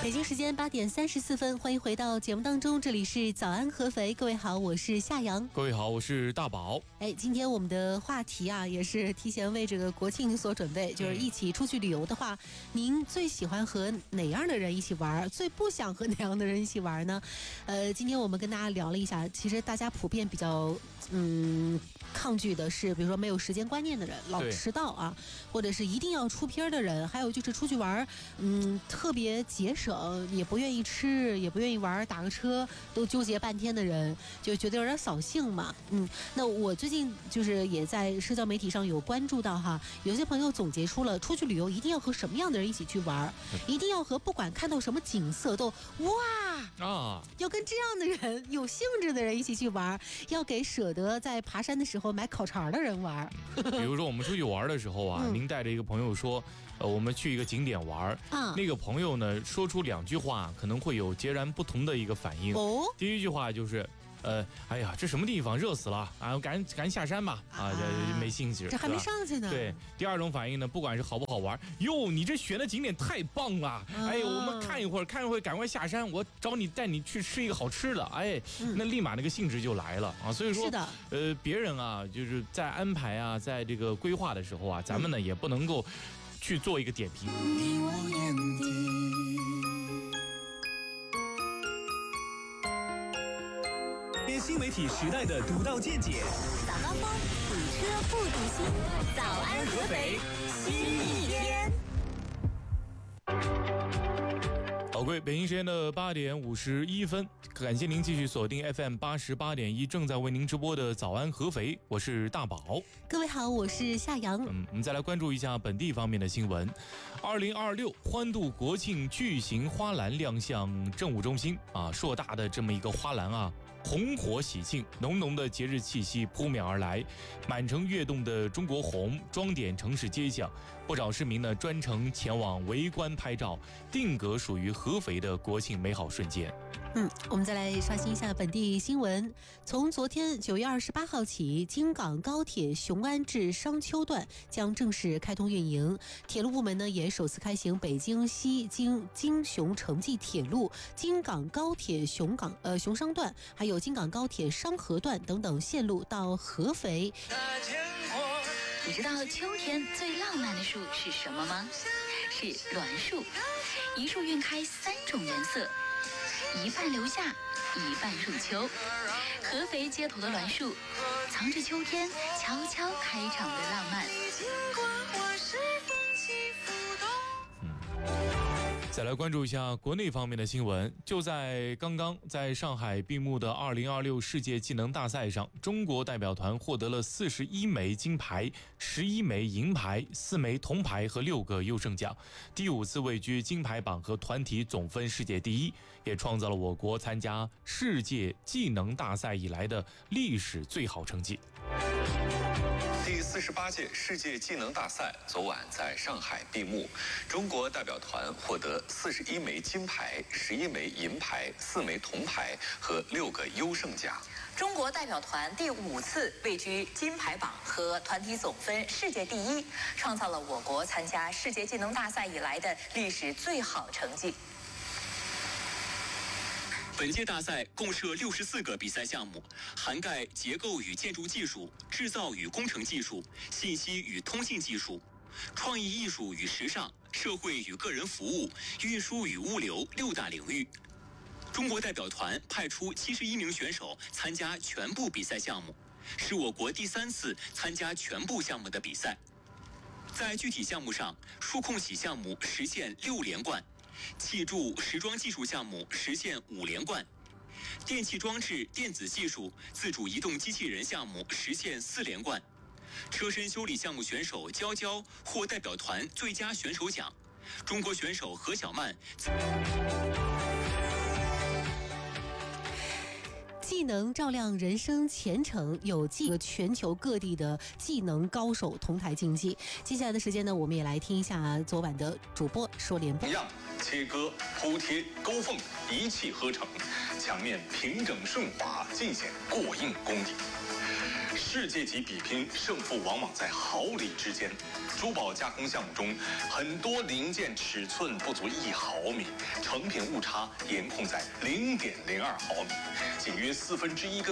北京时间8点34分，欢迎回到节目当中，这里是早安合肥，各位好，我是夏阳， 各位好，我是大宝。 今天我们的话题啊，也是提前为这个国庆所准备，就是一起出去旅游的话，您最喜欢和哪样的人一起玩？最不想和哪样的人一起玩呢？今天我们跟大家聊了一下，其实大家普遍比较抗拒的是，比如说没有时间观念的人，老迟到啊，或者是一定要出片的人，还有就是出去玩，特别节省，也不愿意吃，也不愿意玩，打个车都纠结半天的人，就觉得有点扫兴嘛。那我最近就是也在社交媒体上有关注到哈，有些朋友总结出了出去旅游一定要和什么样的人一起去玩，一定要和不管看到什么景色都哇啊，要跟这样的人有兴致的人一起去玩，要给舍得在爬山的时候买烤肠的人玩。 比如说我们出去玩的时候啊，您带着一个朋友说，我们去一个景点玩，那个朋友呢说出2句话，可能会有截然不同的一个反应。第一句话就是。哎呀，这什么地方，热死了啊！赶紧下山吧啊！这没兴趣， 这还没上去呢。 对，第2种反应呢，不管是好不好玩，哟，你这选的景点太棒了！哎，我们看一会儿，赶快下山，我带你去吃一个好吃的，哎，那立马那个兴致就来了啊！所以说，是的，别人啊，就是在安排啊，在这个规划的时候啊，咱们呢也不能够去做一个点评。 新媒体时代的独到见解， 早高峰堵车不堵心，早安合肥新一天。 好，各位，北京时间的8点51分，感谢您继续锁定 FM 88.1，正在为您直播的早安合肥，我是大宝。 各位好，我是夏阳。 我们再来关注一下本地方面的新闻。2026欢度国庆巨型花篮亮相政务中心啊，硕大的这么一个花篮啊，红火喜庆，浓浓的节日气息扑面而来，满城跃动的中国红装点城市街巷，不少市民呢专程前往围观拍照，定格属于合肥的国庆美好瞬间。 我们再来刷新一下本地新闻。从昨天9月28号起，京港高铁雄安至商丘段将正式开通运营。铁路部门呢也首次开行北京西京雄城际铁路、京港高铁雄商段，还有京港高铁商河段等等线路到合肥。 你知道秋天最浪漫的树是什么吗？是栾树，一树晕开3种颜色，一半留下，一半入秋。合肥街头的栾树，藏着秋天悄悄开场的浪漫。 再来关注一下国内方面的新闻。就在刚刚在上海闭幕的2026世界技能大赛上，中国代表团获得了41枚金牌、11枚银牌、4枚铜牌和6个优胜奖，第5次位居金牌榜和团体总分世界第1，也创造了我国参加世界技能大赛以来的历史最好成绩。 第48届世界技能大赛昨晚在上海闭幕，中国代表团获得41枚金牌、11枚银牌、4枚铜牌和6个优胜奖。 中国代表团第5次位居金牌榜和团体总分世界第1，创造了我国参加世界技能大赛以来的历史最好成绩。 本届大赛共设64个比赛项目，涵盖结构与建筑技术、制造与工程技术、信息与通信技术、创意艺术与时尚、社会与个人服务、运输与物流6大领域。中国代表团派出71名选手参加全部比赛项目，是我国第3次参加全部项目的比赛。在具体项目上，数控洗项目实现6连冠，气柱时装技术项目实现5连冠，电气装置、电子技术、自主移动机器人项目实现4连冠。车身修理项目选手娇娇获代表团最佳选手奖，中国选手何小曼。 技能照亮人生前程，有全球各地的技能高手同台竞技。接下来的时间呢，我们也来听一下昨晚的主播说联播。 切割、铺贴、勾缝一气呵成，墙面平整顺滑，尽显过硬功底。 世界级比拼，胜负往往在毫厘之间。珠宝加工项目中，很多零件尺寸不足1毫米，成品误差严控在0.02毫米，仅约1/4根